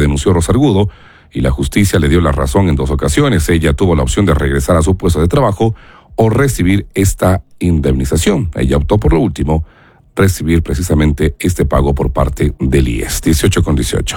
denunció Rosargudo y la justicia le dio la razón en 2 ocasiones. Ella tuvo la opción de regresar a su puesto de trabajo o recibir esta indemnización. Ella optó por lo último, recibir precisamente este pago por parte del IES. 18:18.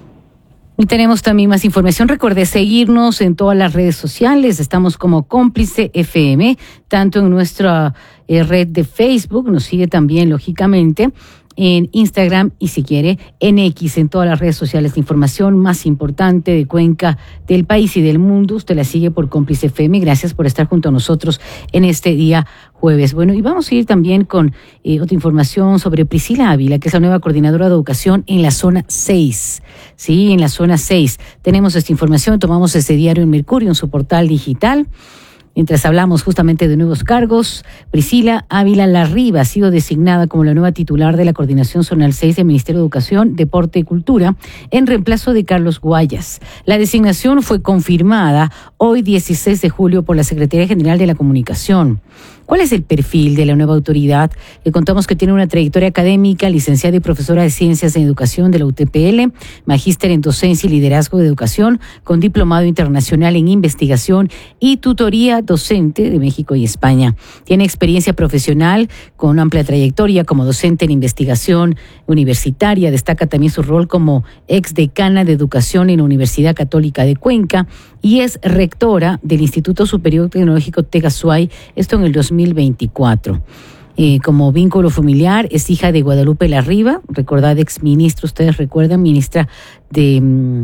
Y tenemos también más información. Recuerde seguirnos en todas las redes sociales. Estamos como Cómplice FM, tanto en nuestra red de Facebook, nos sigue también, lógicamente, en Instagram y, si quiere, en X, en todas las redes sociales. De información más importante de Cuenca, del país y del mundo, usted la sigue por Cómplice FM. Gracias por estar junto a nosotros en este día jueves. Bueno, y vamos a ir también con otra información sobre Priscila Ávila, que es la nueva coordinadora de educación en la zona 6. Sí, en la zona 6. Tenemos esta información, tomamos ese diario en Mercurio, en su portal digital. Mientras hablamos justamente de nuevos cargos, Priscila Ávila Larriba ha sido designada como la nueva titular de la Coordinación Zonal 6 del Ministerio de Educación, Deporte y Cultura, en reemplazo de Carlos Guayas. La designación fue confirmada hoy 16 de julio por la Secretaría General de la Comunicación. ¿Cuál es el perfil de la nueva autoridad? Le contamos que tiene una trayectoria académica, licenciada y profesora de Ciencias en Educación de la UTPL, magíster en Docencia y Liderazgo de Educación, con diplomado internacional en Investigación y tutoría docente de México y España. Tiene experiencia profesional con amplia trayectoria como docente en investigación universitaria. Destaca también su rol como exdecana de Educación en la Universidad Católica de Cuenca y es rectora del Instituto Superior Tecnológico Tegasuay, esto en el 2024. Como vínculo familiar, es hija de Guadalupe Larriba, recordada exministra, ustedes recuerdan, ministra de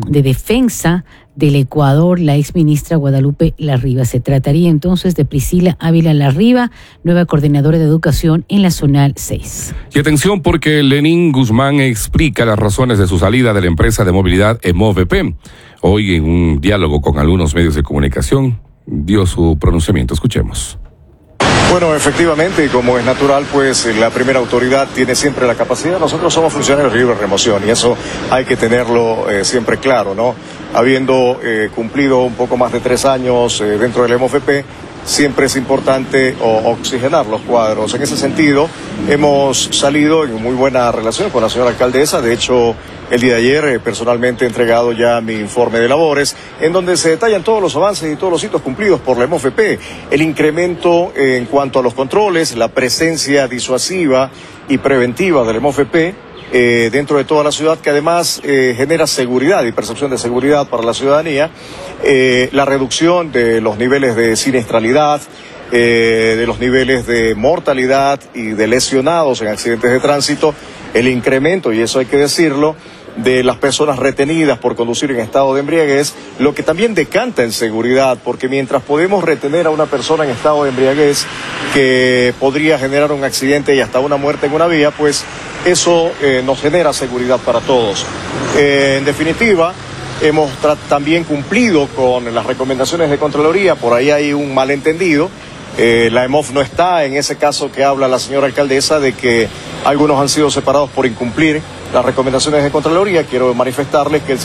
Defensa del Ecuador, la exministra Guadalupe Larriba. Se trataría entonces de Priscila Ávila Larriba, nueva coordinadora de educación en la Zonal 6. Y atención, porque Lenín Guzmán explica las razones de su salida de la empresa de movilidad EMOVP. Hoy, en un diálogo con algunos medios de comunicación, dio su pronunciamiento. Escuchemos. Bueno, efectivamente, y como es natural, pues la primera autoridad tiene siempre la capacidad. Nosotros somos funcionarios de libre remoción y eso hay que tenerlo siempre claro, ¿no? Habiendo cumplido un poco más de 3 años dentro del EMOVP, siempre es importante oxigenar los cuadros. En ese sentido, hemos salido en muy buena relación con la señora alcaldesa. De hecho, el día de ayer personalmente he entregado ya mi informe de labores, en donde se detallan todos los avances y todos los hitos cumplidos por la EMOVP. El incremento en cuanto a los controles, la presencia disuasiva y preventiva del EMOVP dentro de toda la ciudad, que además genera seguridad y percepción de seguridad para la ciudadanía, la reducción de los niveles de siniestralidad, de los niveles de mortalidad y de lesionados en accidentes de tránsito, el incremento, y eso hay que decirlo, de las personas retenidas por conducir en estado de embriaguez, lo que también decanta en seguridad, porque mientras podemos retener a una persona en estado de embriaguez que podría generar un accidente y hasta una muerte en una vía, pues eso nos genera seguridad para todos. En definitiva, hemos también cumplido con las recomendaciones de Contraloría. Por ahí hay un malentendido. La EMOF no está en ese caso que habla la señora alcaldesa de que algunos han sido separados por incumplir las recomendaciones de Contraloría. Quiero manifestarles que el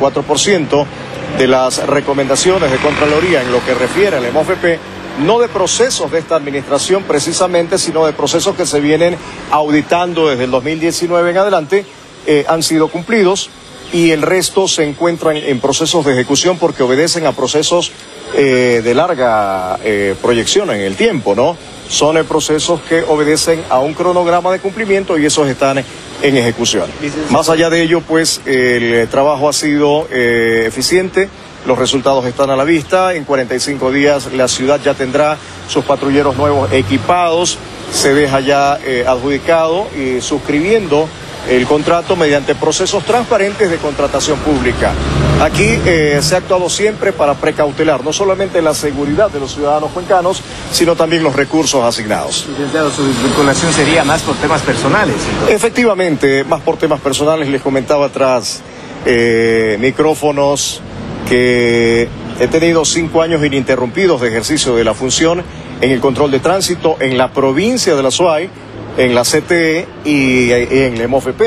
64% de las recomendaciones de Contraloría en lo que refiere al EMOVP, no de procesos de esta administración precisamente, sino de procesos que se vienen auditando desde el 2019 en adelante, han sido cumplidos, y el resto se encuentran en procesos de ejecución porque obedecen a procesos de larga proyección en el tiempo, ¿no? Son procesos que obedecen a un cronograma de cumplimiento y esos están en ejecución. Más allá de ello, pues el trabajo ha sido eficiente, los resultados están a la vista. En 45 días la ciudad ya tendrá sus patrulleros nuevos equipados, se deja ya adjudicado y suscribiendo el contrato mediante procesos transparentes de contratación pública. Aquí se ha actuado siempre para precautelar no solamente la seguridad de los ciudadanos cuencanos, sino también los recursos asignados. Licenciado, su vinculación sería más por temas personales. Entonces. Efectivamente, más por temas personales. Les comentaba tras micrófonos que he tenido 5 años ininterrumpidos de ejercicio de la función en el control de tránsito en la provincia de la Suay, en la CTE y en la EMOVP.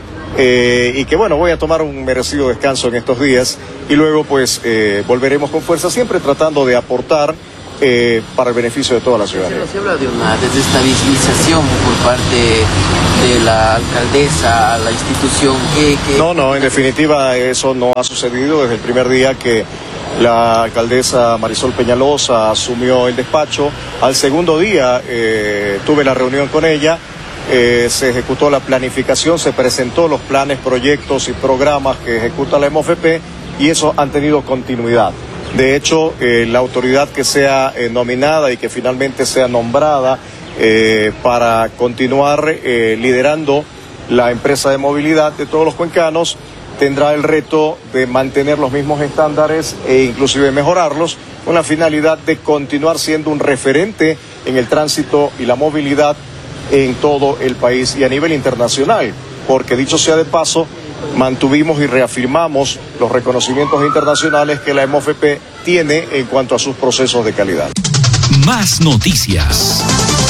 Y que bueno, voy a tomar un merecido descanso en estos días y luego pues volveremos con fuerza, siempre tratando de aportar para el beneficio de toda la ciudadanía. Se habla de una desestabilización por parte de la alcaldesa, la institución. No, en definitiva eso no ha sucedido desde el primer día que la alcaldesa Marisol Peñalosa asumió el despacho. Al segundo día tuve la reunión con ella, se ejecutó la planificación, se presentó los planes, proyectos y programas que ejecuta la MOFEP y eso han tenido continuidad. De hecho, la autoridad que sea nominada y que finalmente sea nombrada para continuar liderando la empresa de movilidad de todos los cuencanos tendrá el reto de mantener los mismos estándares e inclusive mejorarlos, con la finalidad de continuar siendo un referente en el tránsito y la movilidad en todo el país y a nivel internacional, porque dicho sea de paso, mantuvimos y reafirmamos los reconocimientos internacionales que la MOFEP tiene en cuanto a sus procesos de calidad. Más noticias.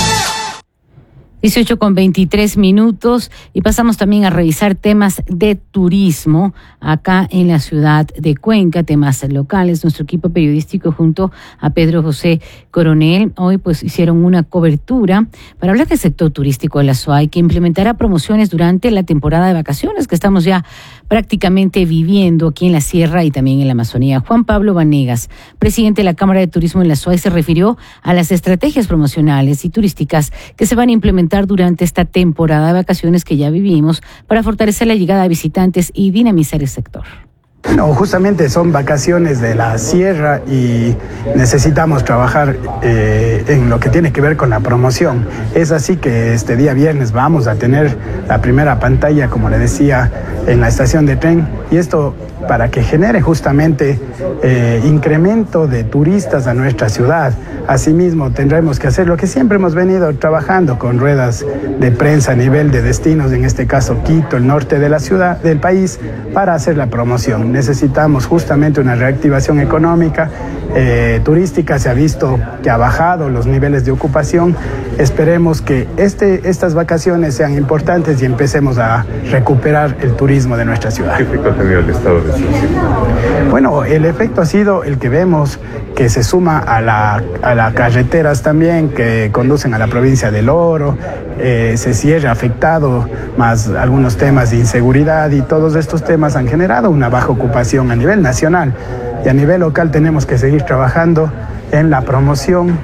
18:23 y pasamos también a revisar temas de turismo acá en la ciudad de Cuenca, temas locales. Nuestro equipo periodístico junto a Pedro José Coronel hoy pues hicieron una cobertura para hablar del sector turístico de la SUAY, que implementará promociones durante la temporada de vacaciones que estamos ya prácticamente viviendo aquí en la Sierra y también en la Amazonía. Juan Pablo Vanegas, presidente de la Cámara de Turismo en la SUAY, se refirió a las estrategias promocionales y turísticas que se van a implementar durante esta temporada de vacaciones que ya vivimos para fortalecer la llegada de visitantes y dinamizar el sector. No, justamente son vacaciones de la sierra y necesitamos trabajar en lo que tiene que ver con la promoción. Es así que este día viernes vamos a tener la primera pantalla, como le decía, en la estación de tren, y esto para que genere justamente incremento de turistas a nuestra ciudad. Asimismo, tendremos que hacer lo que siempre hemos venido trabajando con ruedas de prensa a nivel de destinos, en este caso Quito, el norte de la ciudad, del país, para hacer la promoción. Necesitamos justamente una reactivación económica, turística. Se ha visto que ha bajado los niveles de ocupación. Esperemos que estas vacaciones sean importantes y empecemos a recuperar el turismo de nuestra ciudad. ¿Qué efecto ha tenido el estado de situación? Bueno, el efecto ha sido el que vemos, que se suma a las carreteras también que conducen a la provincia del Oro, se cierra afectado, más algunos temas de inseguridad, y todos estos temas han generado una baja ocupación a nivel nacional. Y a nivel local tenemos que seguir trabajando en la promoción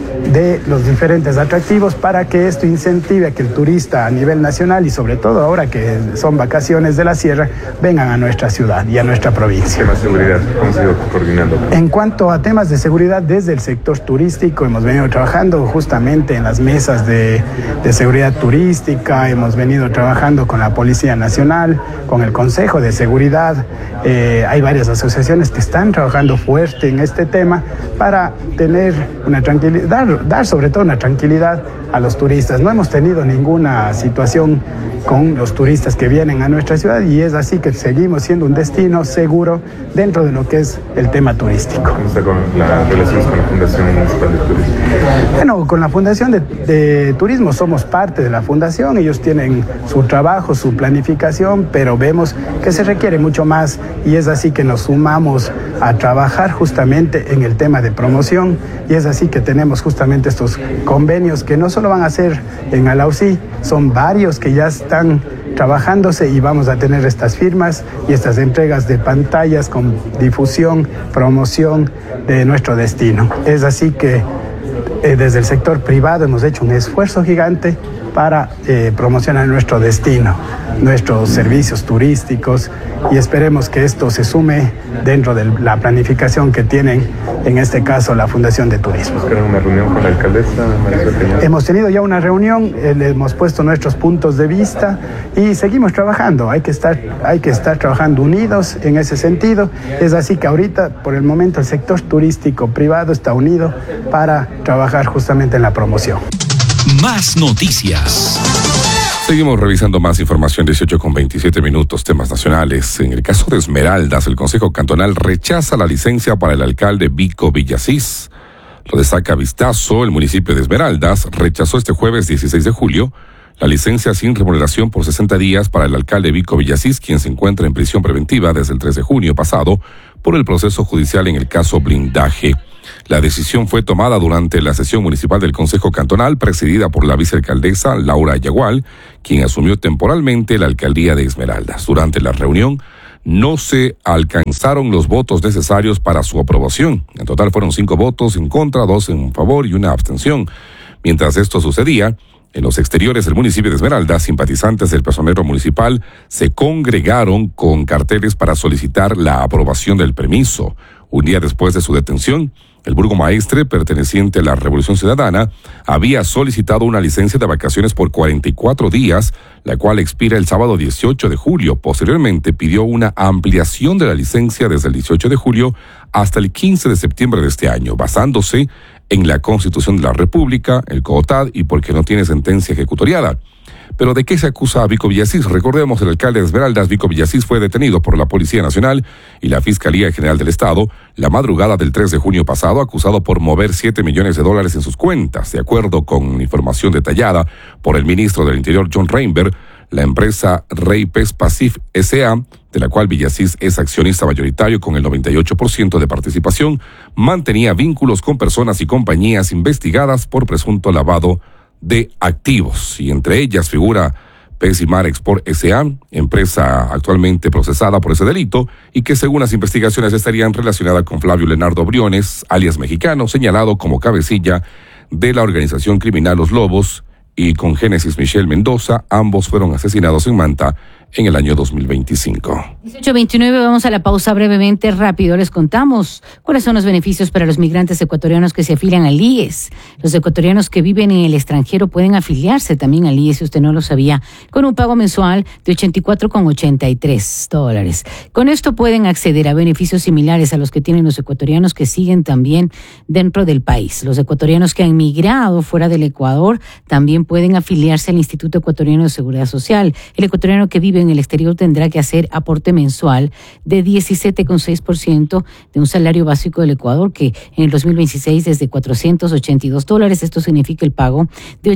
de los diferentes atractivos para que esto incentive a que el turista a nivel nacional, y sobre todo ahora que son vacaciones de la sierra, vengan a nuestra ciudad y a nuestra provincia. ¿Temas de seguridad? ¿Cómo se ha ido coordinando? En cuanto a temas de seguridad, desde el sector turístico hemos venido trabajando justamente en las mesas de seguridad turística, hemos venido trabajando con la Policía Nacional, con el Consejo de Seguridad. Hay varias asociaciones que están trabajando fuerte en este tema para tener una tranquilidad, dar sobre todo una tranquilidad a los turistas. No hemos tenido ninguna situación con los turistas que vienen a nuestra ciudad, y es así que seguimos siendo un destino seguro dentro de lo que es el tema turístico. ¿Cómo está con las relaciones con la Fundación Municipal de Turismo? Bueno, con la Fundación de Turismo somos parte de la fundación. Ellos tienen su trabajo, su planificación, pero vemos que se requiere mucho más, y es así que nos sumamos a trabajar justamente en el tema de promoción, y es así que tenemos justamente estos convenios que no solo van a ser en Alausí, son varios que ya están trabajándose, y vamos a tener estas firmas y estas entregas de pantallas con difusión, promoción de nuestro destino. Es así que desde el sector privado hemos hecho un esfuerzo gigante para promocionar nuestro destino, nuestros servicios turísticos, y esperemos que esto se sume dentro de la planificación que tienen, en este caso, la Fundación de Turismo. ¿Buscaron una reunión con la alcaldesa Marisol Peñalosa? Hemos tenido ya una reunión, le hemos puesto nuestros puntos de vista y seguimos trabajando. Hay que estar trabajando unidos en ese sentido. Es así que ahorita, por el momento, el sector turístico privado está unido para trabajar justamente en la promoción. Más noticias. Seguimos revisando más información, 18:27, temas nacionales. En el caso de Esmeraldas, el Consejo Cantonal rechaza la licencia para el alcalde Vico Villasís. Lo destaca Vistazo. El municipio de Esmeraldas rechazó este jueves 16 de julio la licencia sin remuneración por 60 días para el alcalde Vico Villasís, quien se encuentra en prisión preventiva desde el 3 de junio pasado por el proceso judicial en el caso Blindaje. La decisión fue tomada durante la sesión municipal del Consejo Cantonal, presidida por la vicealcaldesa Laura Yagual, quien asumió temporalmente la alcaldía de Esmeraldas. Durante la reunión, no se alcanzaron los votos necesarios para su aprobación. En total fueron 5 votos en contra, 2 en favor y 1 abstención. Mientras esto sucedía, en los exteriores del municipio de Esmeraldas, simpatizantes del personero municipal se congregaron con carteles para solicitar la aprobación del permiso. Un día después de su detención, el burgomaestre, perteneciente a la Revolución Ciudadana, había solicitado una licencia de vacaciones por 44 días, la cual expira el sábado 18 de julio. Posteriormente pidió una ampliación de la licencia desde el 18 de julio hasta el 15 de septiembre de este año, basándose en la Constitución de la República, el COTAD y porque no tiene sentencia ejecutoriada. Pero ¿de qué se acusa a Vico Villasís? Recordemos, el alcalde de Esmeraldas, Vico Villasís, fue detenido por la Policía Nacional y la Fiscalía General del Estado la madrugada del 3 de junio pasado, acusado por mover $7 millones en sus cuentas. De acuerdo con información detallada por el ministro del Interior, John Reinberg, la empresa Reypes Pacif S.A., de la cual Villasís es accionista mayoritario con el 98% de participación, mantenía vínculos con personas y compañías investigadas por presunto lavado de activos, y entre ellas figura Pesimar Export S.A., empresa actualmente procesada por ese delito y que según las investigaciones estarían relacionada con Flavio Leonardo Briones, alias Mexicano, señalado como cabecilla de la organización criminal Los Lobos, y con Génesis Michelle Mendoza. Ambos fueron asesinados en Manta en el año 2025. 18:29, vamos a la pausa brevemente, rápido. Les contamos cuáles son los beneficios para los migrantes ecuatorianos que se afilian al IES. Los ecuatorianos que viven en el extranjero pueden afiliarse también al IES, si usted no lo sabía, con un pago mensual de $84,83. Con esto pueden acceder a beneficios similares a los que tienen los ecuatorianos que siguen también dentro del país. Los ecuatorianos que han migrado fuera del Ecuador también pueden afiliarse al Instituto Ecuatoriano de Seguridad Social. El ecuatoriano que vive en el exterior tendrá que hacer aporte mensual de 17,6% de un salario básico del Ecuador, que en el 2026 es de $482. Esto significa el pago de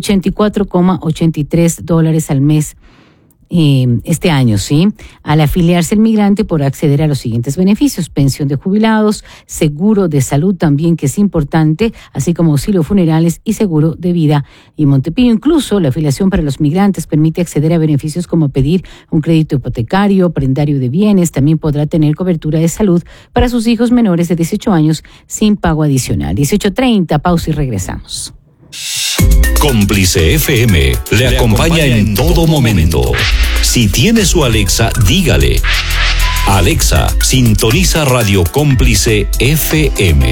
$84,83 al mes. Este año, ¿sí? Al afiliarse el migrante podrá acceder a los siguientes beneficios: pensión de jubilados, seguro de salud también, que es importante, así como auxilio funerales y seguro de vida y Montepío. Incluso la afiliación para los migrantes permite acceder a beneficios como pedir un crédito hipotecario, prendario de bienes. También podrá tener cobertura de salud para sus hijos menores de 18 años sin pago adicional. 18:30, pausa y regresamos. Cómplice FM le acompaña en todo momento. Si tiene su Alexa, dígale: Alexa, sintoniza Radio Cómplice FM.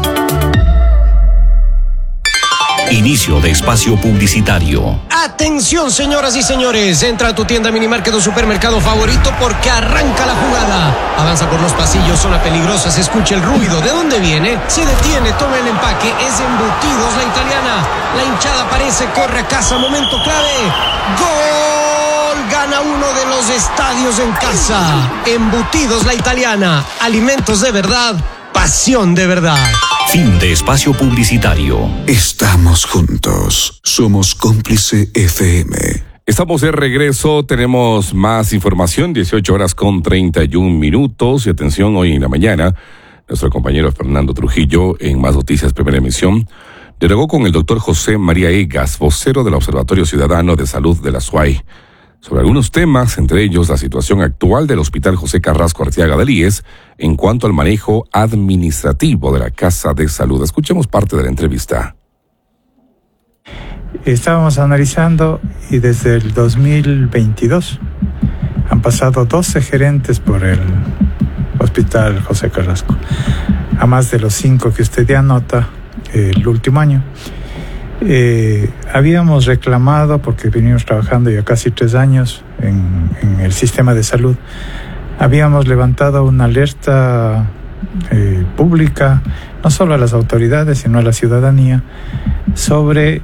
Inicio de espacio publicitario. Atención, señoras y señores, entra a tu tienda Minimarket o supermercado favorito porque arranca la jugada. Avanza por los pasillos, zona peligrosa, se escucha el ruido. ¿De dónde viene? Se detiene, toma el empaque, es Embutidos La Italiana. La hinchada aparece, corre a casa, momento clave. ¡Gol! Gana uno de los estadios en casa. Embutidos La Italiana, alimentos de verdad, pasión de verdad. Fin de espacio publicitario. Estamos juntos. Somos Cómplice FM. Estamos de regreso, tenemos más información, 18:31. Y atención, hoy en la mañana, nuestro compañero Fernando Trujillo, en Más Noticias, primera emisión, dialogó con el doctor José María Egas, vocero del Observatorio Ciudadano de Salud de la SUAY, sobre algunos temas, entre ellos la situación actual del Hospital José Carrasco Arteaga del IES en cuanto al manejo administrativo de la Casa de Salud. Escuchemos parte de la entrevista. Estábamos analizando y desde el 2022 han pasado 12 gerentes por el Hospital José Carrasco, a más de los 5 que usted ya anota el último año. Habíamos reclamado, porque venimos trabajando ya casi 3 años en el sistema de salud, habíamos levantado una alerta pública, no solo a las autoridades, sino a la ciudadanía, sobre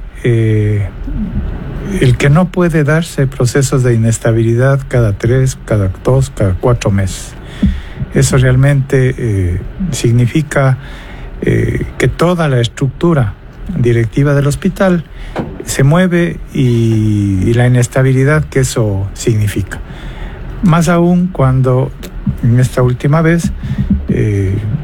el que no puede darse procesos de inestabilidad cada 3, cada 2, cada 4 meses. Eso realmente significa que toda la estructura directiva del hospital se mueve y la inestabilidad que eso significa. Más aún cuando en esta última vez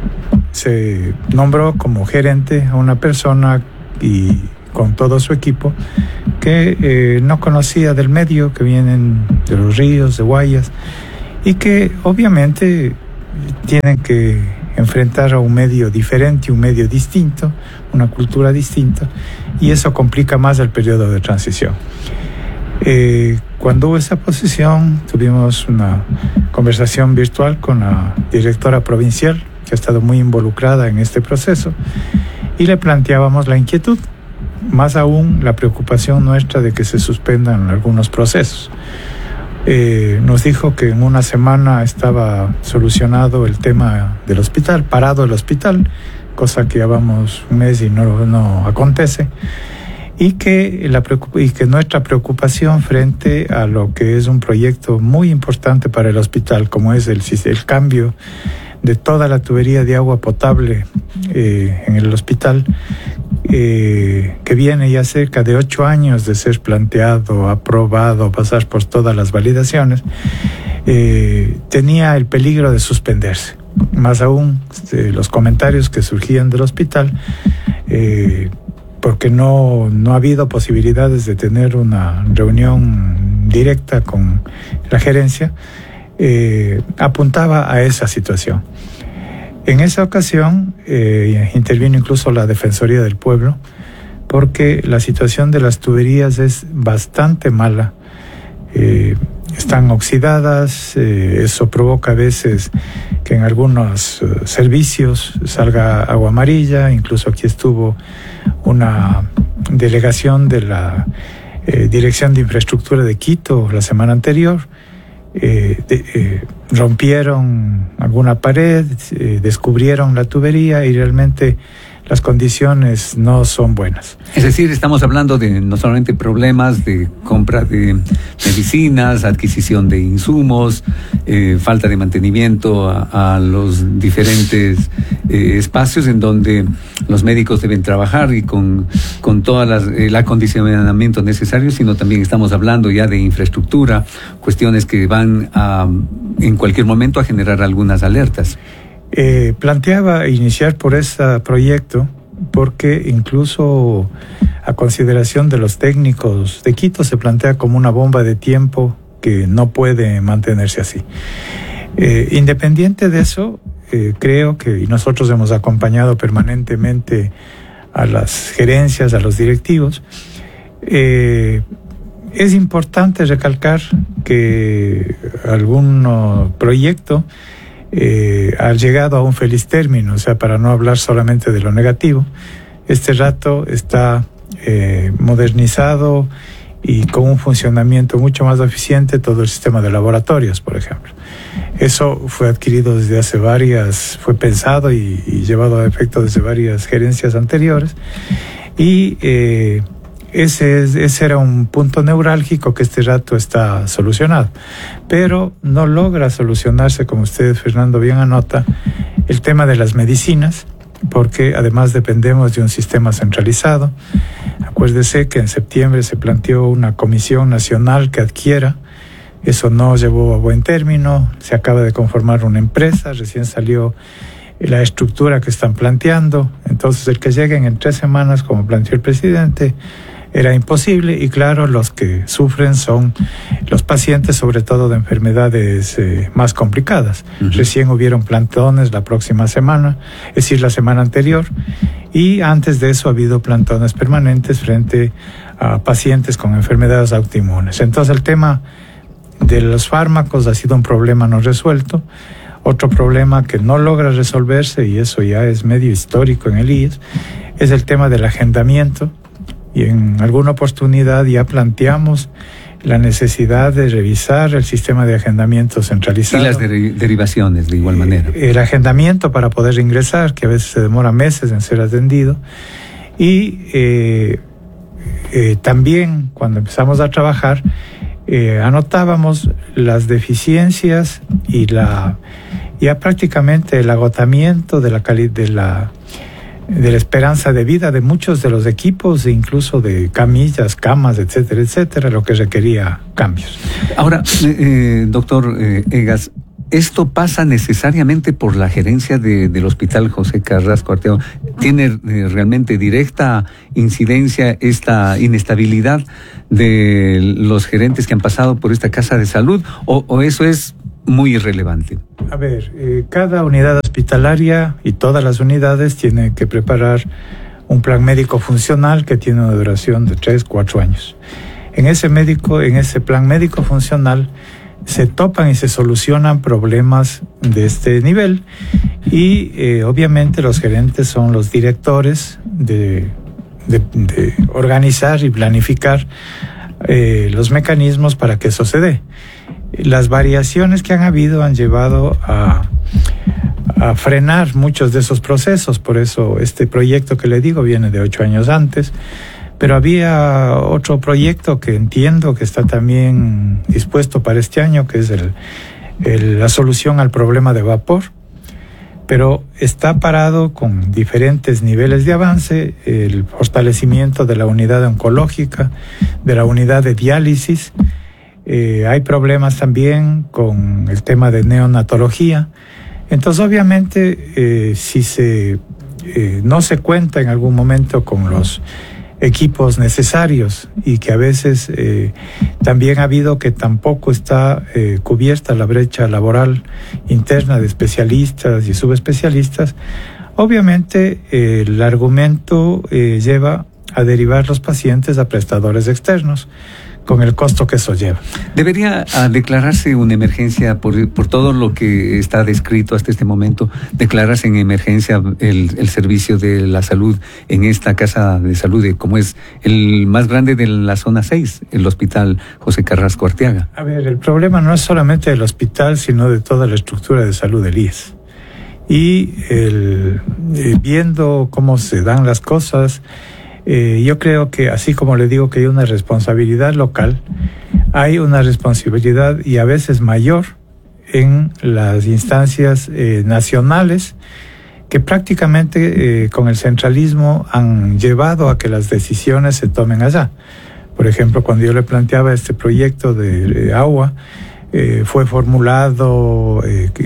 se nombró como gerente a una persona y con todo su equipo que no conocía del medio, que vienen de los ríos, de Guayas, y que obviamente tienen que enfrentar a un medio diferente, un medio distinto, una cultura distinta, y eso complica más el periodo de transición. Cuando hubo esa posición, tuvimos una conversación virtual con la directora provincial, que ha estado muy involucrada en este proceso, y le planteábamos la inquietud, más aún la preocupación nuestra de que se suspendan algunos procesos. Nos dijo que en una semana estaba solucionado el tema del hospital, parado el hospital, cosa que llevamos un mes y no acontece, y que nuestra preocupación frente a lo que es un proyecto muy importante para el hospital, como es el cambio de toda la tubería de agua potable en el hospital, que viene ya cerca de 8 años de ser planteado, aprobado, pasar por todas las validaciones, tenía el peligro de suspenderse. Más aún los comentarios que surgían del hospital, porque no ha habido posibilidades de tener una reunión directa con la gerencia, apuntaba a esa situación. En esa ocasión intervino incluso la Defensoría del Pueblo, porque la situación de las tuberías es bastante mala. Están oxidadas, eso provoca a veces que en algunos servicios salga agua amarilla. Incluso aquí estuvo una delegación de la Dirección de Infraestructura de Quito la semana anterior. Rompieron alguna pared, descubrieron la tubería y realmente las condiciones no son buenas. Es decir, estamos hablando de no solamente problemas de compra de medicinas, adquisición de insumos, falta de mantenimiento a los diferentes espacios en donde los médicos deben trabajar y con todo el acondicionamiento necesario, sino también estamos hablando ya de infraestructura, cuestiones que van en cualquier momento a generar algunas alertas. Planteaba iniciar por ese proyecto porque incluso a consideración de los técnicos de Quito se plantea como una bomba de tiempo que no puede mantenerse así. Independiente de eso, creo que y nosotros hemos acompañado permanentemente a las gerencias, a los directivos. Es importante recalcar que algún proyecto ha llegado a un feliz término, o sea, para no hablar solamente de lo negativo. Este rato está modernizado y con un funcionamiento mucho más eficiente todo el sistema de laboratorios, por ejemplo. Eso fue adquirido desde hace fue pensado y llevado a efecto desde varias gerencias anteriores, y ese era un punto neurálgico que este rato está solucionado, pero no logra solucionarse, como usted, Fernando, bien anota, el tema de las medicinas, porque además dependemos de un sistema centralizado. Acuérdese que en septiembre se planteó una comisión nacional que adquiera. Eso no llevó a buen término. Se acaba de conformar una empresa, recién salió la estructura que están planteando. Entonces, el que lleguen en 3 semanas, como planteó el presidente, era imposible. Y claro, los que sufren son los pacientes, sobre todo de enfermedades más complicadas. Recién hubieron plantones la próxima semana, es decir, la semana anterior, y antes de eso ha habido plantones permanentes frente a pacientes con enfermedades autoinmunes. Entonces, el tema de los fármacos ha sido un problema no resuelto. Otro problema que no logra resolverse, y eso ya es medio histórico en el IES, es el tema del agendamiento. Y en alguna oportunidad ya planteamos la necesidad de revisar el sistema de agendamiento centralizado. Y las derivaciones de igual manera. El agendamiento para poder ingresar, que a veces se demora meses en ser atendido. Y también cuando empezamos a trabajar, anotábamos las deficiencias y ya prácticamente el agotamiento de la esperanza de vida de muchos de los equipos, incluso de camillas, camas, etcétera, etcétera, lo que requería cambios. Ahora, doctor Egas, ¿Esto pasa necesariamente por la gerencia del Hospital José Carrasco Arteaga? ¿Tiene realmente directa incidencia esta inestabilidad de los gerentes que han pasado por esta casa de salud o eso es muy irrelevante? A ver, cada unidad hospitalaria y todas las unidades tienen que preparar un plan médico funcional que tiene una duración de 3-4 años. En ese plan médico funcional se topan y se solucionan problemas de este nivel y obviamente los gerentes son los directores de organizar y planificar los mecanismos para que eso se dé. Las variaciones que han habido han llevado a frenar muchos de esos procesos, por eso este proyecto que le digo viene de 8 años antes. Pero había otro proyecto que entiendo que está también dispuesto para este año, que es la solución al problema de vapor, pero está parado con diferentes niveles de avance, el fortalecimiento de la unidad oncológica, de la unidad de diálisis. Hay problemas también con el tema de neonatología. Entonces, obviamente, si no se cuenta en algún momento con los equipos necesarios y que a veces también ha habido que tampoco está cubierta la brecha laboral interna de especialistas y subespecialistas, obviamente el argumento lleva a derivar los pacientes a prestadores externos, con el costo que eso lleva. ¿Debería declararse una emergencia por todo lo que está descrito hasta este momento, declararse en emergencia el servicio de la salud en esta casa de salud, como es el más grande de la zona 6, el Hospital José Carrasco Arteaga? A ver, el problema no es solamente del hospital, sino de toda la estructura de salud del IES. Y viendo cómo se dan las cosas, yo creo que así como le digo que hay una responsabilidad local, hay una responsabilidad y a veces mayor en las instancias nacionales que prácticamente con el centralismo han llevado a que las decisiones se tomen allá. Por ejemplo, cuando yo le planteaba este proyecto de agua, fue formulado,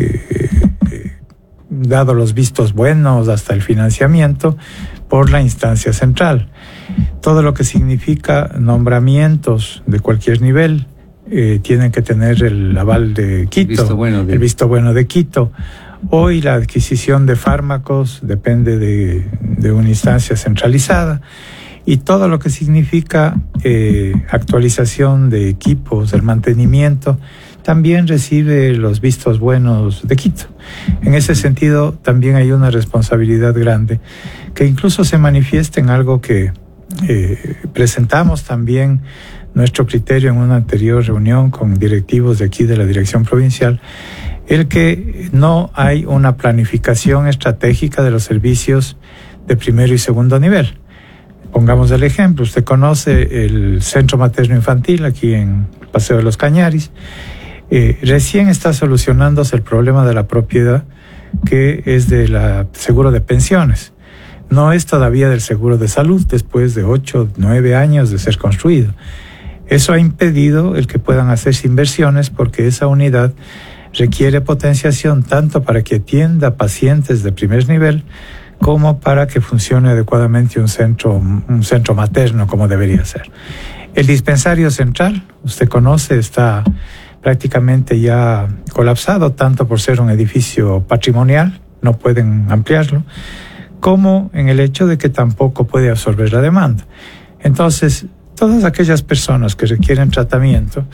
dado los vistos buenos hasta el financiamiento, por la instancia central. Todo lo que significa nombramientos de cualquier nivel tienen que tener el aval de Quito, el visto bueno de Quito. Hoy la adquisición de fármacos depende de una instancia centralizada y todo lo que significa actualización de equipos, el mantenimiento, también recibe los vistos buenos de Quito. En ese sentido, también hay una responsabilidad grande que incluso se manifiesta en algo que presentamos también nuestro criterio en una anterior reunión con directivos de aquí de la Dirección Provincial, el que no hay una planificación estratégica de los servicios de primero y segundo nivel. Pongamos el ejemplo, usted conoce el Centro Materno Infantil aquí en Paseo de los Cañaris. Recién está solucionándose el problema de la propiedad, que es del seguro de pensiones. No es todavía del seguro de salud, después de 8, 9 años de ser construido. Eso ha impedido el que puedan hacerse inversiones porque esa unidad requiere potenciación tanto para que atienda pacientes de primer nivel como para que funcione adecuadamente un centro materno como debería ser. El dispensario central, usted conoce, está prácticamente ya colapsado, tanto por ser un edificio patrimonial, no pueden ampliarlo, como en el hecho de que tampoco puede absorber la demanda. Entonces, todas aquellas personas que requieren tratamiento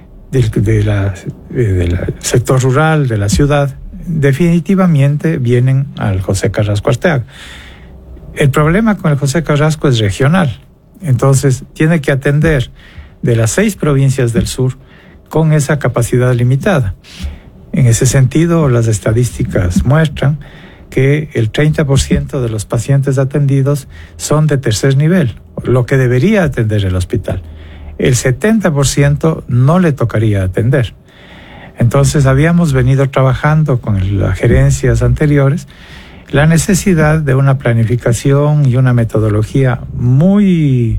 del sector rural, de la ciudad, definitivamente vienen al José Carrasco Arteaga. El problema con el José Carrasco es regional, entonces tiene que atender de las 6 provincias del sur con esa capacidad limitada. En ese sentido, las estadísticas muestran que el 30% de los pacientes atendidos son de tercer nivel, lo que debería atender el hospital. El 70% no le tocaría atender. Entonces, habíamos venido trabajando con las gerencias anteriores la necesidad de una planificación y una metodología muy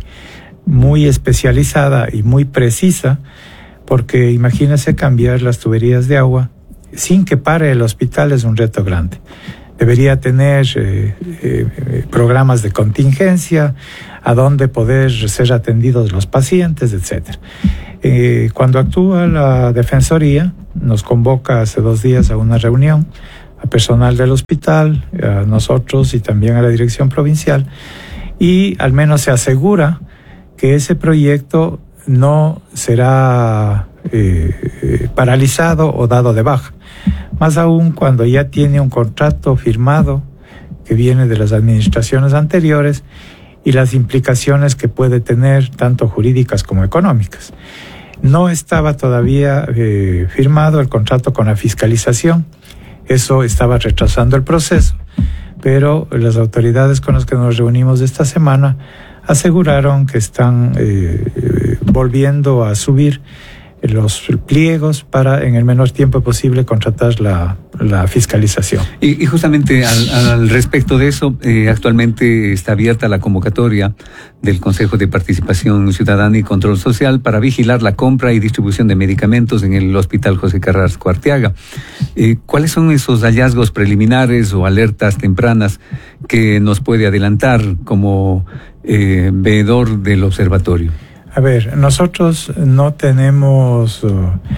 especializada y muy precisa, porque imagínese cambiar las tuberías de agua sin que pare el hospital es un reto grande. Debería tener programas de contingencia, a donde poder ser atendidos los pacientes, etc. Cuando actúa la Defensoría, nos convoca hace 2 días a una reunión, a personal del hospital, a nosotros y también a la dirección provincial, y al menos se asegura que ese proyecto no será paralizado o dado de baja. Más aún cuando ya tiene un contrato firmado que viene de las administraciones anteriores y las implicaciones que puede tener tanto jurídicas como económicas. No estaba todavía firmado el contrato con la fiscalización. Eso estaba retrasando el proceso, pero las autoridades con las que nos reunimos esta semana aseguraron que están volviendo a subir los pliegos para en el menor tiempo posible contratar la fiscalización. Y justamente al respecto de eso, actualmente está abierta la convocatoria del Consejo de Participación Ciudadana y Control Social para vigilar la compra y distribución de medicamentos en el Hospital José Carrasco Arteaga. ¿Cuáles son esos hallazgos preliminares o alertas tempranas que nos puede adelantar como veedor del observatorio? A ver, nosotros no tenemos...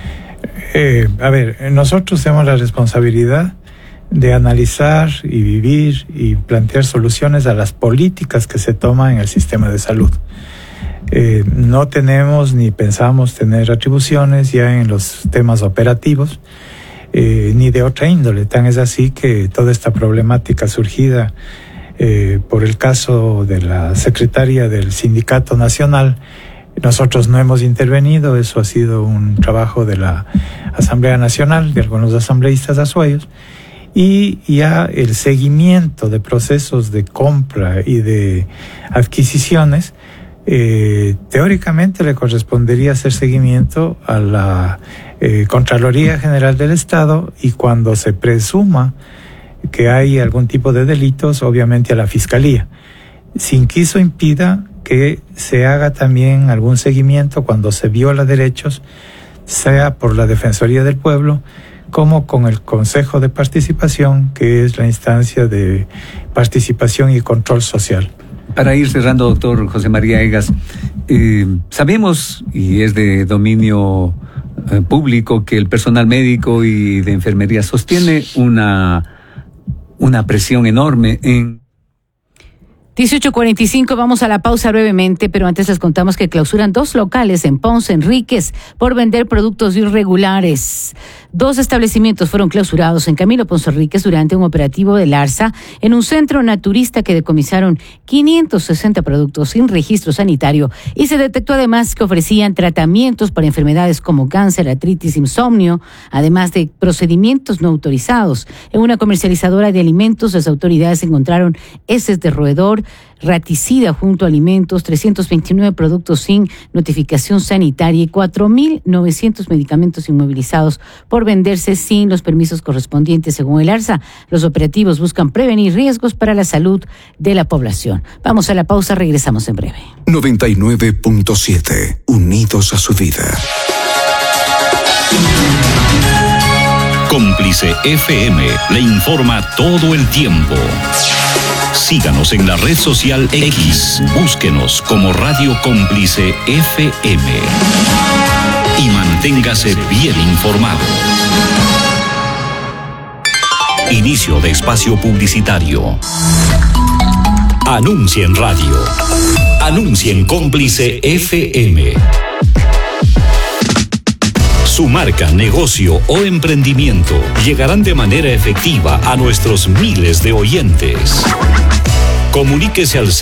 nosotros tenemos la responsabilidad de analizar y vivir y plantear soluciones a las políticas que se toman en el sistema de salud. No tenemos ni pensamos tener atribuciones ya en los temas operativos, ni de otra índole. Tan es así que toda esta problemática surgida por el caso de la secretaria del Sindicato Nacional, nosotros no hemos intervenido. Eso ha sido un trabajo de la Asamblea Nacional, de algunos asambleístas azuayos, y ya el seguimiento de procesos de compra y de adquisiciones, teóricamente le correspondería hacer seguimiento a la Contraloría General del Estado, y cuando se presuma que hay algún tipo de delitos, obviamente a la Fiscalía, sin que eso impida que se haga también algún seguimiento cuando se viola derechos, sea por la Defensoría del Pueblo, como con el Consejo de Participación, que es la instancia de participación y control social. Para ir cerrando, doctor José María Egas, sabemos, y es de dominio público, que el personal médico y de enfermería sostiene una presión enorme en... 18:45, vamos a la pausa brevemente, pero antes les contamos que clausuran 2 locales en Ponce Enríquez por vender productos irregulares. 2 establecimientos fueron clausurados en Camilo Ponce Enríquez durante un operativo del ARSA en un centro naturista que decomisaron 560 productos sin registro sanitario, y se detectó además que ofrecían tratamientos para enfermedades como cáncer, artritis, insomnio, además de procedimientos no autorizados. En una comercializadora de alimentos, las autoridades encontraron heces de roedor, raticida junto a alimentos, 329 productos sin notificación sanitaria y 4.900 medicamentos inmovilizados por venderse sin los permisos correspondientes. Según el ARSA, los operativos buscan prevenir riesgos para la salud de la población. Vamos a la pausa, regresamos en breve. 99.7, unidos a su vida. Cómplice FM le informa todo el tiempo. Síganos en la red social X, búsquenos como Radio Cómplice FM y manténgase bien informado. Inicio de espacio publicitario. Anuncie en radio. Anuncie en Cómplice FM. Su marca, negocio o emprendimiento llegarán de manera efectiva a nuestros miles de oyentes. Comuníquese al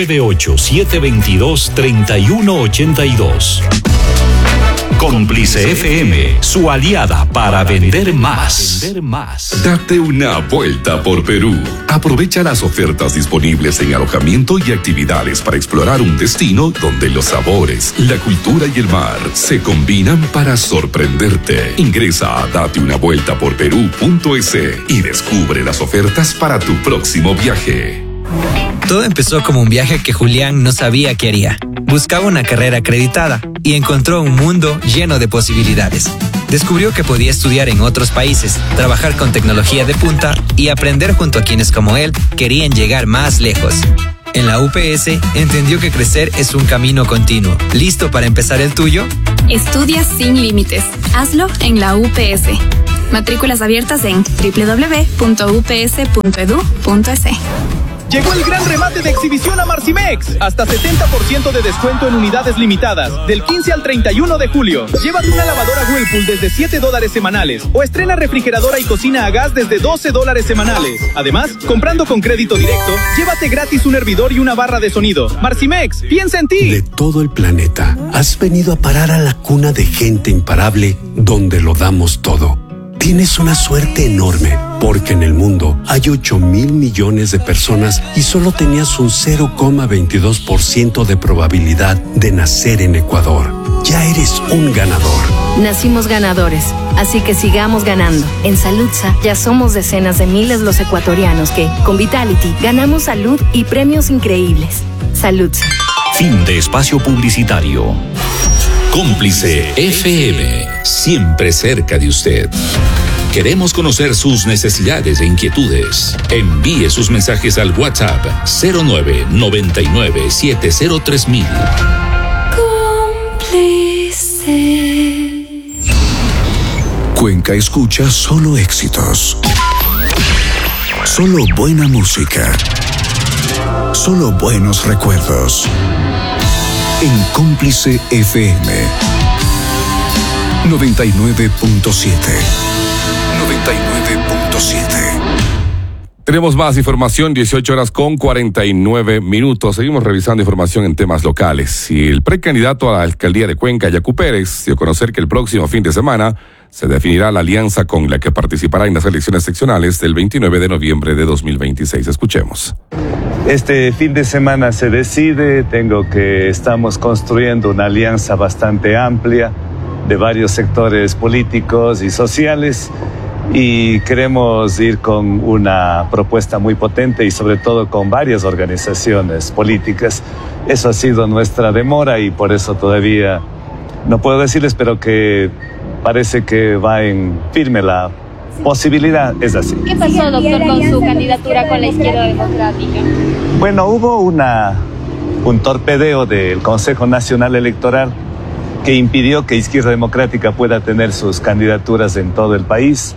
098-722-3182. Cómplice FM, su aliada para vender más. Date una vuelta por Perú. Aprovecha las ofertas disponibles en alojamiento y actividades para explorar un destino donde los sabores, la cultura y el mar se combinan para sorprenderte. Ingresa a dateunavueltaporperú.es y descubre las ofertas para tu próximo viaje. Todo empezó como un viaje que Julián no sabía qué haría. Buscaba una carrera acreditada y encontró un mundo lleno de posibilidades. descubrió que podía estudiar en otros países, trabajar con tecnología de punta y aprender junto a quienes como él querían llegar más lejos. En la UPS entendió que crecer es un camino continuo. ¿Listo para empezar el tuyo? Estudia sin límites. Hazlo en la UPS. Matrículas abiertas en www.ups.edu.es. Llegó el gran remate de exhibición a Marcimex. Hasta 70% de descuento en unidades limitadas. Del 15 al 31 de julio. Llévate una lavadora Whirlpool desde $7 semanales. O estrena refrigeradora y cocina a gas desde $12 semanales. Además, comprando con crédito directo, llévate gratis un hervidor y una barra de sonido. Marcimex, piensa en ti. De todo el planeta, has venido a parar a la cuna de gente imparable donde lo damos todo. Tienes una suerte enorme, porque en el mundo hay 8,000 millones de personas y solo tenías un 0,22% de probabilidad de nacer en Ecuador. Ya eres un ganador. Nacimos ganadores, así que sigamos ganando. En Saludsa ya somos decenas de miles los ecuatorianos que, con Vitality, ganamos salud y premios increíbles. Saludsa. Fin de espacio publicitario. Cómplice FM, siempre cerca de usted. Queremos conocer sus necesidades e inquietudes. Envíe sus mensajes al WhatsApp 0999703000. Cómplice. Cuenca escucha solo éxitos. Solo buena música. Solo buenos recuerdos. En Cómplice FM 99.7. Tenemos más información, 18:49. Seguimos revisando información en temas locales. Y el precandidato a la alcaldía de Cuenca, Yacu Pérez, dio a conocer que el próximo fin de semana se definirá la alianza con la que participará en las elecciones seccionales del 29 de noviembre de 2026. Escuchemos. Este fin de semana se decide, estamos construyendo una alianza bastante amplia de varios sectores políticos y sociales y queremos ir con una propuesta muy potente y sobre todo con varias organizaciones políticas. Eso ha sido nuestra demora y por eso todavía no puedo decirles, pero que parece que va en firme la posibilidad, es así. ¿Qué pasó, doctor, con su candidatura con la Izquierda Democrática? Bueno, hubo un torpedeo del Consejo Nacional Electoral que impidió que Izquierda Democrática pueda tener sus candidaturas en todo el país.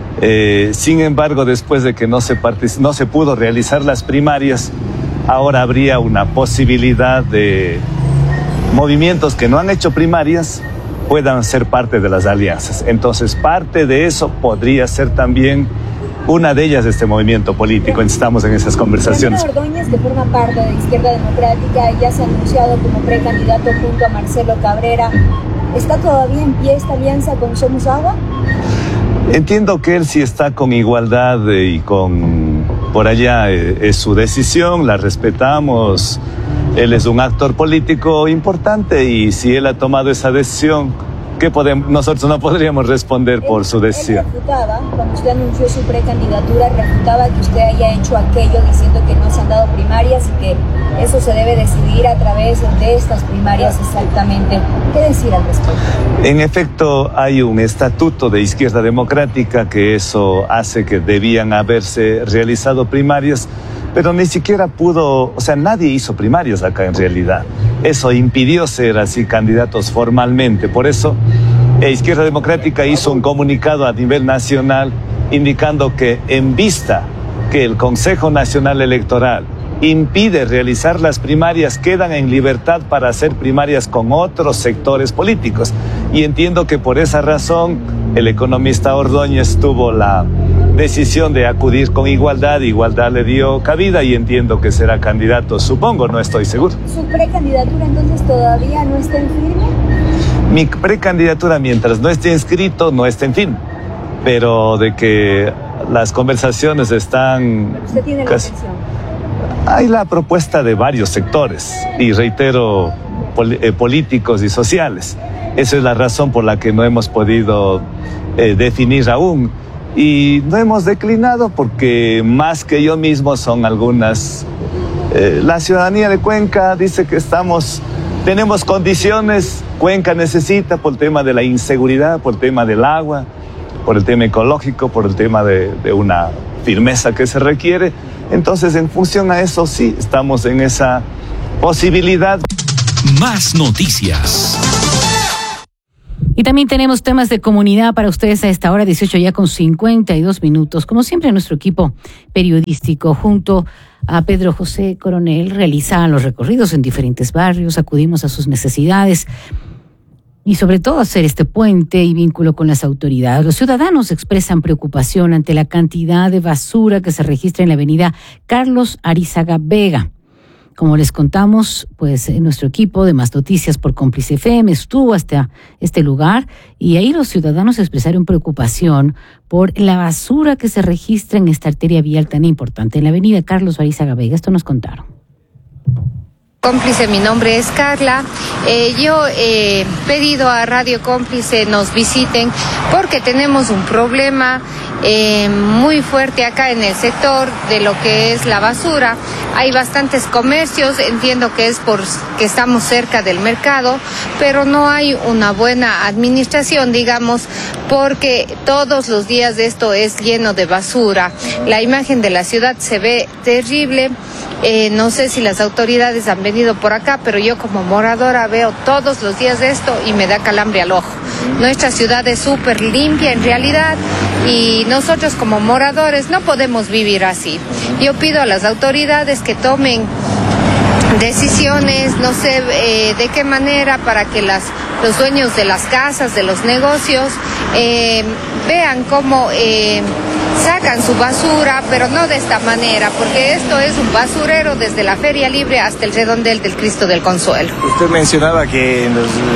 Sin embargo, después de que no se pudo realizar las primarias, ahora habría una posibilidad de movimientos que no han hecho primarias puedan ser parte de las alianzas. Entonces, parte de eso podría ser también una de ellas este movimiento político. Estamos en esas conversaciones. Ramiro Ordóñez, que forma parte de Izquierda Democrática, ya se ha anunciado como precandidato junto a Marcelo Cabrera. ¿Está todavía en pie esta alianza con Somos Agua? Entiendo que él sí está con igualdad y por allá es su decisión, la respetamos. Él es un actor político importante y si él ha tomado esa decisión, nosotros no podríamos responder por su decisión. Él refutaba, cuando usted anunció su precandidatura, refutaba que usted haya hecho aquello diciendo que no se han dado primarias y que eso se debe decidir a través de estas primarias exactamente. ¿Qué decir al respecto? En efecto, hay un estatuto de Izquierda Democrática que eso hace que debían haberse realizado primarias, pero ni siquiera nadie hizo primarias acá en realidad. Eso impidió ser así candidatos formalmente. Por eso, Izquierda Democrática hizo un comunicado a nivel nacional indicando que en vista que el Consejo Nacional Electoral impide realizar las primarias, quedan en libertad para hacer primarias con otros sectores políticos. Y entiendo que por esa razón el economista Ordóñez tuvo la decisión de acudir con Igualdad le dio cabida y entiendo que será candidato, supongo, no estoy seguro. ¿Su precandidatura entonces todavía no está en firme? Mi precandidatura, mientras no esté inscrito, no está en firme, pero de que las conversaciones están... ¿Usted tiene la intención? Hay la propuesta de varios sectores y reitero, políticos y sociales. Esa es la razón por la que no hemos podido definir aún. Y no hemos declinado porque más que yo mismo son algunas. La ciudadanía de Cuenca dice que tenemos condiciones Cuenca necesita por el tema de la inseguridad, por el tema del agua, por el tema ecológico, por el tema de una firmeza que se requiere. Entonces, en función a eso, sí, estamos en esa posibilidad. Más noticias. Y también tenemos temas de comunidad para ustedes a esta hora, 18 ya con 52 minutos. Como siempre, nuestro equipo periodístico, junto a Pedro José Coronel, realiza los recorridos en diferentes barrios, acudimos a sus necesidades y sobre todo hacer este puente y vínculo con las autoridades. Los ciudadanos expresan preocupación ante la cantidad de basura que se registra en la avenida Carlos Arizaga Vega. Como les contamos, pues nuestro equipo de Más Noticias por Cómplice FM estuvo hasta este lugar y ahí los ciudadanos expresaron preocupación por la basura que se registra en esta arteria vial tan importante, en la avenida Carlos Arizaga Vega. Esto nos contaron. Cómplice, mi nombre es Carla. Yo he pedido a Radio Cómplice nos visiten porque tenemos un problema muy fuerte acá en el sector de lo que es la basura. Hay bastantes comercios, entiendo que es porque estamos cerca del mercado, pero no hay una buena administración, digamos, porque todos los días esto es lleno de basura. La imagen de la ciudad se ve terrible. No sé si las autoridades han venido por acá, pero yo como moradora veo todos los días esto y me da calambre al ojo. Nuestra ciudad es súper limpia en realidad y nosotros como moradores no podemos vivir así. Yo pido a las autoridades que tomen decisiones, no sé de qué manera, para que los dueños de las casas, de los negocios, vean cómo sacan su basura, pero no de esta manera, porque esto es un basurero desde la Feria Libre hasta el redondel del Cristo del Consuelo. Usted mencionaba que,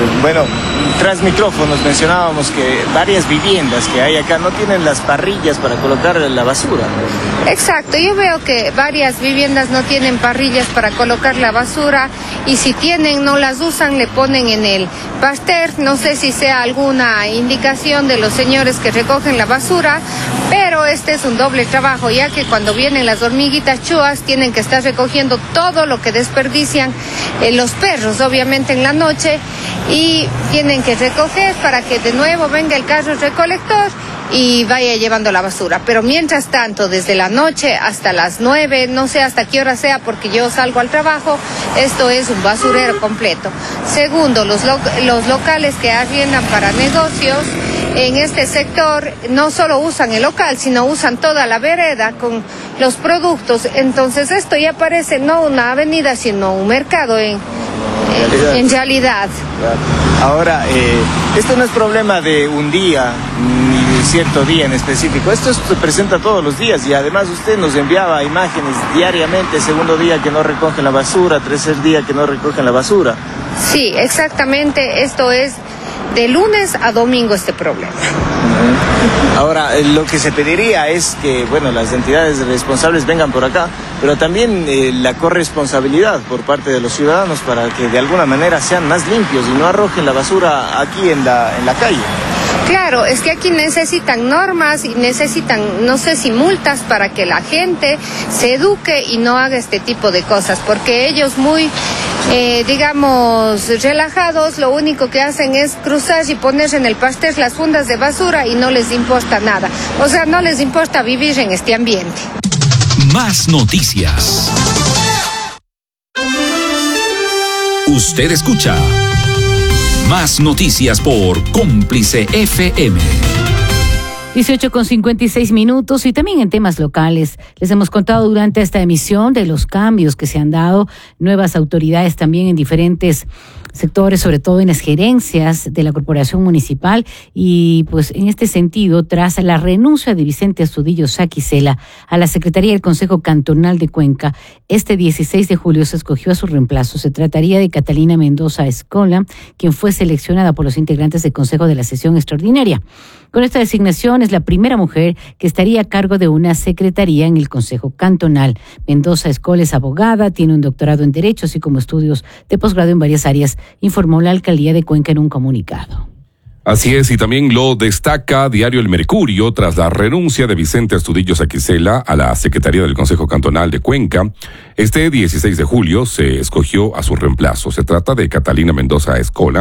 tras micrófonos mencionábamos que varias viviendas que hay acá no tienen las parrillas para colocar la basura. Exacto, yo veo que varias viviendas no tienen parrillas para colocar la basura y si tienen no las usan, le ponen en el baster. No sé si sea alguna indicación de los señores que recogen la basura, pero este es un doble trabajo, ya que cuando vienen las hormiguitas chúas tienen que estar recogiendo todo lo que desperdician los perros, obviamente en la noche, y tienen que recoger para que de nuevo venga el carro recolector y vaya llevando la basura. Pero mientras tanto, desde la noche hasta las 9, no sé hasta qué hora sea porque yo salgo al trabajo, esto es un basurero completo. Segundo, los locales que arriendan para negocios en este sector no solo usan el local, sino usan toda la vereda con los productos. Entonces esto ya parece no una avenida, sino un mercado en realidad. Ahora, esto no es problema de un día ni de cierto día en específico. Esto se presenta todos los días y además usted nos enviaba imágenes diariamente, segundo día que no recogen la basura, tercer día que no recogen la basura. Sí, exactamente, esto es de lunes a domingo este problema. Ahora, lo que se pediría es que, las entidades responsables vengan por acá, pero también la corresponsabilidad por parte de los ciudadanos para que de alguna manera sean más limpios y no arrojen la basura aquí en la calle. Claro, es que aquí necesitan normas y necesitan, no sé si multas para que la gente se eduque y no haga este tipo de cosas, porque ellos muy, relajados, lo único que hacen es cruzar y poner en el pastel las fundas de basura y no les importa nada. O sea, no les importa vivir en este ambiente. Más noticias. Usted escucha Más Noticias por Cómplice FM. 18 con 56 minutos y también en temas locales. Les hemos contado durante esta emisión de los cambios que se han dado, nuevas autoridades también en diferentes sectores, sobre todo en las gerencias de la Corporación Municipal y pues en este sentido, tras la renuncia de Vicente Astudillo Saquicela a la Secretaría del Consejo Cantonal de Cuenca, este 16 de julio se escogió a su reemplazo. Se trataría de Catalina Mendoza Escola, quien fue seleccionada por los integrantes del Consejo de la Sesión Extraordinaria. Con esta designación es la primera mujer que estaría a cargo de una secretaría en el Consejo Cantonal. Mendoza Escola es abogada, tiene un doctorado en Derecho, así como estudios de posgrado en varias áreas, informó la Alcaldía de Cuenca en un comunicado. Así es, y también lo destaca Diario El Mercurio tras la renuncia de Vicente Astudillo Saquicela a la Secretaría del Consejo Cantonal de Cuenca. Este 16 de julio se escogió a su reemplazo. Se trata de Catalina Mendoza Escola,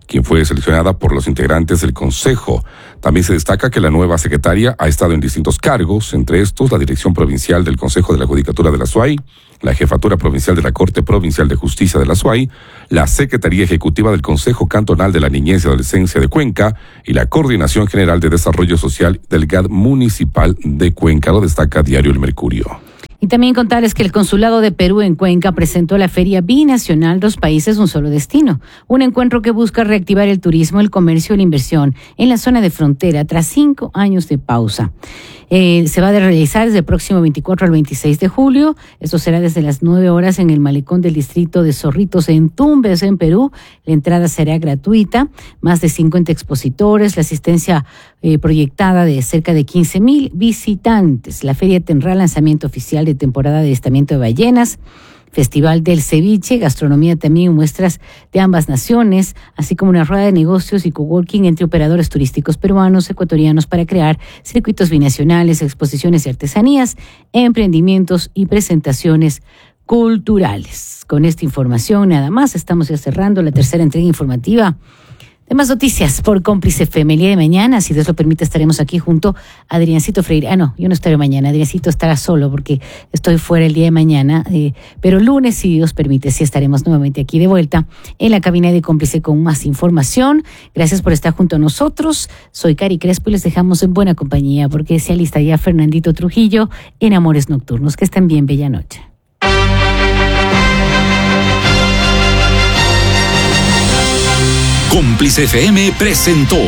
quien fue seleccionada por los integrantes del Consejo. También se destaca que la nueva secretaria ha estado en distintos cargos, entre estos la Dirección Provincial del Consejo de la Judicatura de la SUAY, la Jefatura Provincial de la Corte Provincial de Justicia de la SUAY, la Secretaría Ejecutiva del Consejo Cantonal de la Niñez y Adolescencia de Cuenca y la Coordinación General de Desarrollo Social del GAD Municipal de Cuenca, lo destaca Diario El Mercurio. Y también contarles que el Consulado de Perú en Cuenca presentó la Feria Binacional Dos Países, un solo destino. Un encuentro que busca reactivar el turismo, el comercio y la inversión en la zona de frontera tras 5 años de pausa. Se va a realizar desde el próximo 24 al 26 de julio. Esto será desde las 9 horas en el malecón del distrito de Zorritos en Tumbes, en Perú. La entrada será gratuita. Más de 50 expositores, la asistencia proyectada de cerca de 15,000 visitantes. La feria tendrá lanzamiento oficial de temporada de avistamiento de ballenas, Festival del Ceviche, gastronomía también, muestras de ambas naciones, así como una rueda de negocios y coworking entre operadores turísticos peruanos, ecuatorianos para crear circuitos binacionales, exposiciones y artesanías, emprendimientos y presentaciones culturales. Con esta información nada más, estamos ya cerrando la tercera entrega informativa de Más Noticias por Cómplice FM. El día de mañana, si Dios lo permite, estaremos aquí junto a Adriancito Freire. No, yo no estaré mañana, Adriancito estará solo porque estoy fuera el día de mañana, pero lunes, si Dios permite, sí estaremos nuevamente aquí de vuelta en la cabina de Cómplice con más información. Gracias por estar junto a nosotros. Soy Cari Crespo y les dejamos en buena compañía porque se alista ya Fernandito Trujillo en Amores Nocturnos. Que estén bien, bella noche. Cómplice FM presentó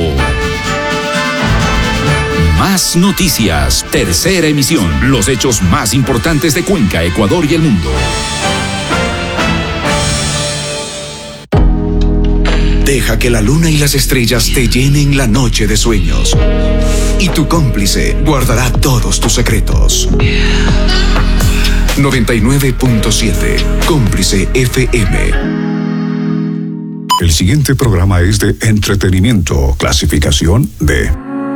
Más Noticias, tercera emisión. Los hechos más importantes de Cuenca, Ecuador y el mundo. Deja que la luna y las estrellas te llenen la noche de sueños. Y tu cómplice guardará todos tus secretos. 99.7 Cómplice FM. El siguiente programa es de entretenimiento, clasificación D.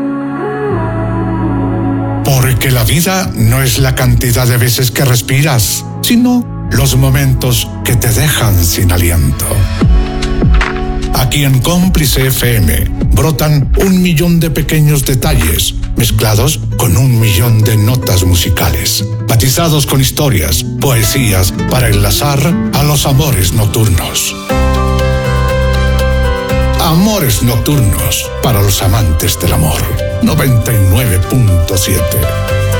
Porque la vida no es la cantidad de veces que respiras, sino los momentos que te dejan sin aliento. Aquí en Cómplice FM brotan 1.000.000 de pequeños detalles mezclados con 1.000.000 de notas musicales, matizados con historias, poesías para enlazar a los amores nocturnos. Amores Nocturnos para los amantes del amor. 99.7